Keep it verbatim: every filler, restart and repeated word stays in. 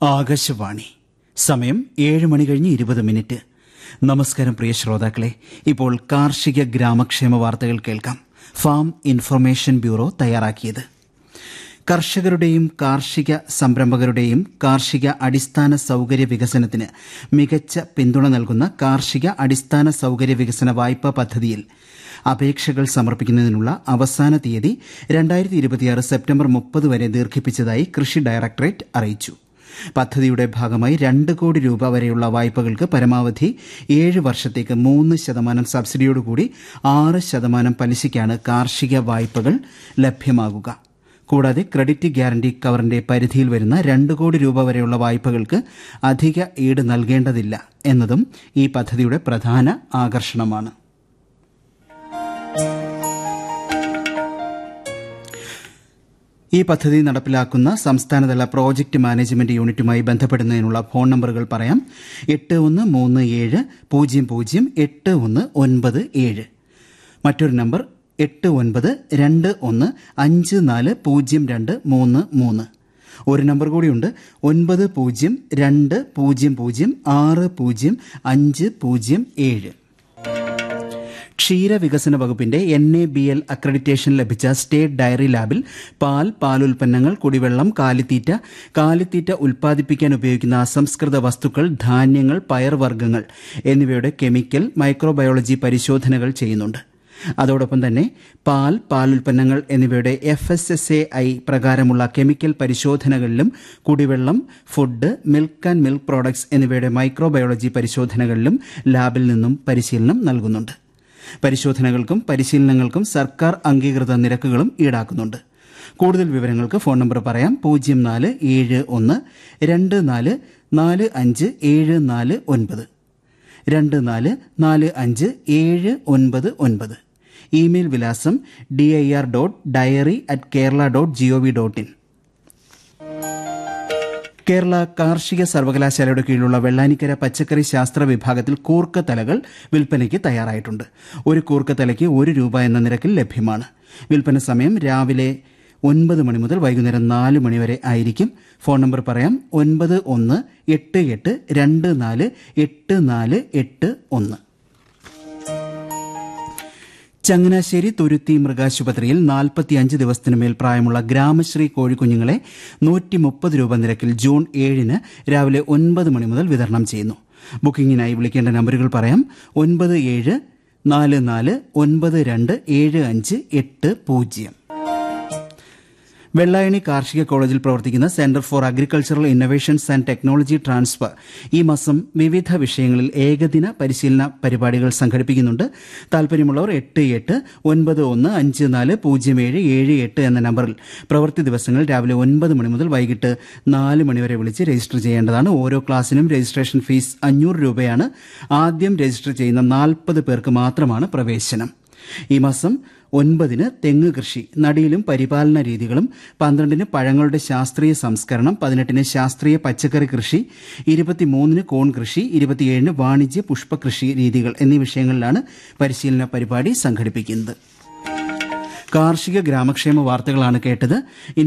ആകാശവാണി. സമയം ഏഴ് മണി കഴിഞ്ഞ് ഇരുപത് മിനിറ്റ്. നമസ്കാരം പ്രിയ ശ്രോതാക്കളെ. ഇപ്പോൾ കാർഷിക ഗ്രാമക്ഷേമ വാർത്തകൾ കേൾക്കാം. ഫാം ഇൻഫർമേഷൻ ബ്യൂറോ തയ്യാറാക്കിയത്. കർഷകരുടെയും കാർഷിക സംരംഭകരുടെയും കാർഷിക അടിസ്ഥാന സൌകര്യ വികസനത്തിന് മികച്ച പിന്തുണ നൽകുന്ന കാർഷിക അടിസ്ഥാന സൌകര്യ വികസന വായ്പാ പദ്ധതിയിൽ അപേക്ഷകൾ സമർപ്പിക്കുന്നതിനുള്ള അവസാന തീയതി രണ്ടായിരത്തി ഇരുപത്തിയാറ് സെപ്റ്റംബർ മുപ്പത് വരെ ദീർഘിപ്പിച്ചതായി കൃഷി ഡയറക്ടറേറ്റ് അറിയിച്ചു. പദ്ധതിയുടെ ഭാഗമായി രണ്ട് കോടി രൂപ വരെയുള്ള വായ്പകൾക്ക് പരമാവധി ഏഴ് വർഷത്തേക്ക് മൂന്ന് ശതമാനം സബ്സിഡിയോടുകൂടി ആറ് ശതമാനം പലിശയ്ക്കാണ് കാർഷിക വായ്പകൾ ലഭ്യമാകുക. കൂടാതെ ക്രെഡിറ്റ് ഗ്യാരണ്ടി കവറിന്റെ പരിധിയിൽ വരുന്ന രണ്ട് കോടി രൂപ വരെയുള്ള വായ്പകൾക്ക് അധിക ഈട് നൽകേണ്ടതില്ല എന്നതും ഈ പദ്ധതിയുടെ പ്രധാന ആകർഷണമാണ്. ഈ പദ്ധതി നടപ്പിലാക്കുന്ന സംസ്ഥാനതല പ്രോജക്ട് മാനേജ്മെന്റ് യൂണിറ്റുമായി ബന്ധപ്പെടുന്നതിനുള്ള ഫോൺ നമ്പറുകൾ പറയാം. എട്ട് ഒന്ന് മൂന്ന് ഏഴ് പൂജ്യം പൂജ്യം എട്ട് ഒന്ന് ഒൻപത് ഏഴ്. മറ്റൊരു നമ്പർ എട്ട് ഒൻപത് രണ്ട് ഒന്ന് അഞ്ച് നാല് പൂജ്യം രണ്ട് മൂന്ന് മൂന്ന്. ഒരു നമ്പർ കൂടിയുണ്ട്, ഒൻപത് പൂജ്യം രണ്ട് പൂജ്യം പൂജ്യം ആറ് പൂജ്യം അഞ്ച് പൂജ്യം ഏഴ്. ക്ഷീരവികസന വകുപ്പിന്റെ N A B L accreditation ലഭിച്ച സ്റ്റേറ്റ് ഡയറി ലാബിൽ പാൽ, പാലുൽപ്പന്നങ്ങൾ, കുടിവെള്ളം, കാലിത്തീറ്റ, കാലിത്തീറ്റ ഉൽപ്പാദിപ്പിക്കാൻ ഉപയോഗിക്കുന്ന അസംസ്കൃത വസ്തുക്കൾ, ധാന്യങ്ങൾ, പയർവർഗ്ഗങ്ങൾ എന്നിവയുടെ കെമിക്കൽ, മൈക്രോബയോളജി പരിശോധനകൾ ചെയ്യുന്നുണ്ട്. അതോടൊപ്പം തന്നെ പാൽ, പാലുൽപ്പന്നങ്ങൾ എന്നിവയുടെ F S S A I പ്രകാരമുള്ള കെമിക്കൽ പരിശോധനകളിലും കുടിവെള്ളം, food, milk and milk products എന്നിവയുടെ മൈക്രോബയോളജി പരിശോധനകളിലും ലാബിൽ നിന്നും പരിശീലനം നൽകുന്നുണ്ട്. പരിശോധനകൾക്കും പരിശീലനങ്ങൾക്കും സർക്കാർ അംഗീകൃത നിരക്കുകളും ഈടാക്കുന്നുണ്ട്. കൂടുതൽ വിവരങ്ങൾക്ക് ഫോൺ നമ്പർ പറയാം. പൂജ്യം നാല് ഏഴ് ഒന്ന് രണ്ട് നാല് നാല് അഞ്ച് ഏഴ് നാല് ഒൻപത് രണ്ട് നാല് നാല് അഞ്ച് ഏഴ് ഒൻപത് ഒൻപത്. ഇമെയിൽ വിലാസം D I R dot diary at Kerala dot G O V dot in. Kerala കാർഷിക സർവകലാശാലയുടെ കീഴിലുള്ള വെള്ളാനിക്കര പച്ചക്കറി ശാസ്ത്ര വിഭാഗത്തിൽ കൂർക്കത്തലകൾ വിൽപ്പനയ്ക്ക് തയ്യാറായിട്ടുണ്ട്. ഒരു കൂർക്കത്തലയ്ക്ക് ഒരു രൂപ എന്ന നിരക്കിൽ ലഭ്യമാണ്. വിൽപ്പന സമയം രാവിലെ ഒൻപത് മണി മുതൽ വൈകുന്നേരം നാല് മണി വരെ ആയിരിക്കും. ഫോൺ നമ്പർ പറയാം. ഒൻപത് ഒന്ന് എട്ട് എട്ട് രണ്ട് നാല് എട്ട് നാല് എട്ട് ഒന്ന്. ചങ്ങനാശ്ശേരി തുരുത്തി മൃഗാശുപത്രിയിൽ നാൽപ്പത്തിയഞ്ച് ദിവസത്തിനു മേൽ പ്രായമുള്ള ഗ്രാമശ്രീ കോഴിക്കുഞ്ഞുങ്ങളെ നൂറ്റി മുപ്പത് രൂപ നിരക്കിൽ ജൂൺ ഏഴിന് രാവിലെ ഒൻപത് മണി മുതൽ വിതരണം ചെയ്യുന്നു. ബുക്കിംഗിനായി വിളിക്കേണ്ട നമ്പറുകൾ പറയാം. ഒൻപത് ഏഴ് നാല് നാല് ഒൻപത് രണ്ട് ഏഴ് അഞ്ച് എട്ട് പൂജ്യം. വെള്ളായണി കാർഷിക കോളേജിൽ പ്രവർത്തിക്കുന്ന centre for agricultural innovations and technology transfer ഈ മാസം വിവിധ വിഷയങ്ങളിൽ ഏകദിന പരിശീലന പരിപാടികൾ സംഘടിപ്പിക്കുന്നുണ്ട്. താൽപര്യമുള്ളവർ എട്ട് എട്ട് ഒൻപത് ഒന്ന് അഞ്ച് നാല് പൂജ്യം ഏഴ് ഏഴ് എട്ട് എന്ന നമ്പറിൽ പ്രവൃത്തി ദിവസങ്ങൾ രാവിലെ ഒൻപത് മണി മുതൽ വൈകിട്ട് നാല് മണിവരെ വിളിച്ച് രജിസ്റ്റർ ചെയ്യേണ്ടതാണ്. ഓരോ ക്ലാസിനും രജിസ്ട്രേഷൻ ഫീസ് അഞ്ഞൂറ് രൂപയാണ്. ആദ്യം രജിസ്റ്റർ ചെയ്യുന്ന നാൽപ്പത് പേർക്ക് മാത്രമാണ് പ്രവേശനം. ഈ മാസം ഒൻപതിന് തെങ്ങ് കൃഷി, നടീലും പരിപാലന രീതികളും, പന്ത്രണ്ടിന് പഴങ്ങളുടെ ശാസ്ത്രീയ സംസ്കരണം, പതിനെട്ടിന് ശാസ്ത്രീയ പച്ചക്കറി കൃഷി, ഇരുപത്തിമൂന്നിന് കോൺ കൃഷി, ഇരുപത്തിയേഴിന് വാണിജ്യ പുഷ്പകൃഷി രീതികൾ എന്നീ വിഷയങ്ങളിലാണ് പരിശീലന പരിപാടി സംഘടിപ്പിക്കുന്നത്. കാർഷിക ഗ്രാമക്ഷേമ വാർത്തകളാണ് കേട്ടത്.